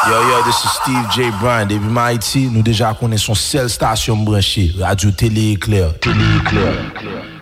Yo, this is Steve J. Bryan. Depuis Haïti, nous déjà connaissons seule station branchée, Radio Télé Éclair. Télé Éclair.